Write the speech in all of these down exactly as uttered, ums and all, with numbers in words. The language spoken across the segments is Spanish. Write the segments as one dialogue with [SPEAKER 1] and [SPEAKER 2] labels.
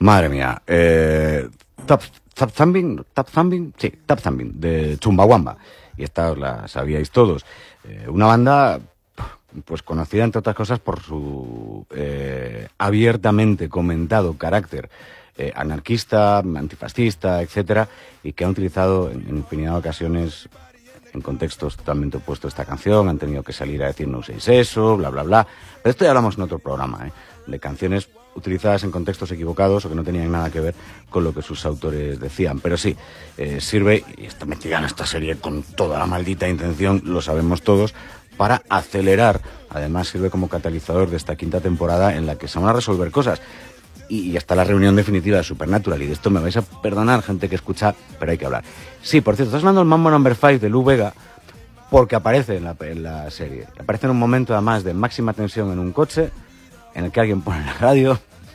[SPEAKER 1] Madre mía. Eh, Tap, tap Thumbing, Tap Thumbing, sí, Tap Thumbing, de Chumbawamba. Y esta os la sabíais todos. Eh, una banda, pues conocida entre otras cosas por su eh, abiertamente comentado carácter eh, anarquista, antifascista, etcétera, y que han utilizado en, en infinidad de ocasiones en contextos totalmente opuestos a esta canción. Han tenido que salir a decir no uséis eso, bla, bla, bla. Pero esto ya hablamos en otro programa, ¿eh? De canciones utilizadas en contextos equivocados o que no tenían nada que ver con lo que sus autores decían. Pero sí, eh, sirve, y está metida en esta serie con toda la maldita intención, lo sabemos todos, para acelerar. Además sirve como catalizador de esta quinta temporada en la que se van a resolver cosas. Y hasta la reunión definitiva de Supernatural. Y de esto me vais a perdonar, gente que escucha, pero hay que hablar. Sí, por cierto, estás hablando del Mambo Number five de Lou Bega, porque aparece en la, en la serie. Aparece en un momento, además, de máxima tensión en un coche, en el que alguien pone la radio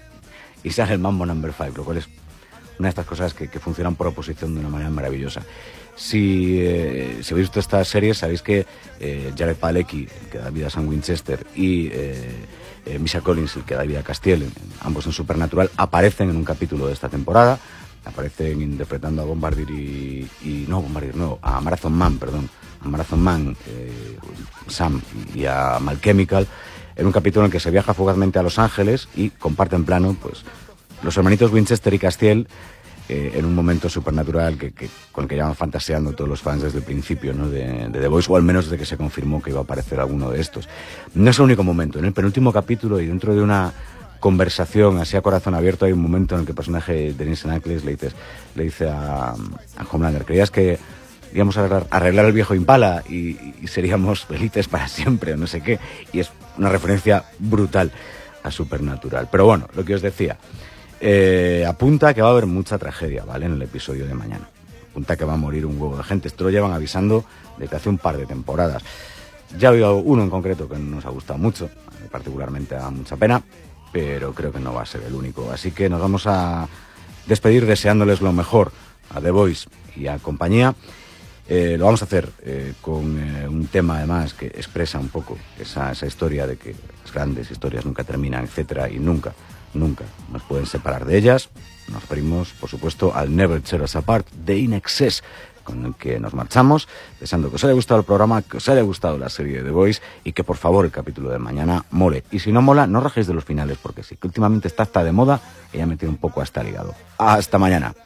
[SPEAKER 1] y sale el Mambo Number five, lo cual es una de estas cosas que, que funcionan por oposición de una manera maravillosa. Si, eh, si habéis visto estas series, sabéis que eh, Jared Padalecki, que da vida a Sam Winchester, y eh, eh, Misha Collins, el que da vida a Castiel, ambos en Supernatural, aparecen en un capítulo de esta temporada. Aparecen interpretando a Bombardier y, y no, Bombardier no, a Marathon Man, perdón, a Marathon Man, eh, Sam y a Mal Chemical, en un capítulo en el que se viaja fugazmente a Los Ángeles y comparten plano, pues, los hermanitos Winchester y Castiel, eh, en un momento supernatural que, que, con el que llevan fantaseando todos los fans desde el principio, ¿no? de, de The Voice, o al menos desde que se confirmó que iba a aparecer alguno de estos. No es el único momento. En el penúltimo capítulo y dentro de una conversación así a corazón abierto hay un momento en el que el personaje de Denise Ackles le dice, le dice a, a Homelander: ¿creías que íbamos a arreglar el viejo Impala y, y seríamos felices para siempre o no sé qué? Y es una referencia brutal a Supernatural. Pero bueno, lo que os decía, eh, apunta que va a haber mucha tragedia, ¿vale? En el episodio de mañana. Apunta que va a morir un huevo de gente. Esto lo llevan avisando desde hace un par de temporadas. Ya ha habido uno en concreto que nos ha gustado mucho, particularmente da mucha pena, pero creo que no va a ser el único. Así que nos vamos a despedir deseándoles lo mejor a The Voice y a compañía. Eh, lo vamos a hacer eh, con eh, un tema además que expresa un poco esa, esa historia de que las grandes historias nunca terminan, etcétera, y nunca, nunca nos pueden separar de ellas. Nos referimos, por supuesto, al Never Tear Us Apart de In Excess, con el que nos marchamos, deseando que os haya gustado el programa, que os haya gustado la serie de The Voice y que por favor el capítulo de mañana mole. Y si no mola, no rajéis de los finales, porque sí, que últimamente está hasta de moda y ya me tiene un poco hasta ligado. Hasta mañana.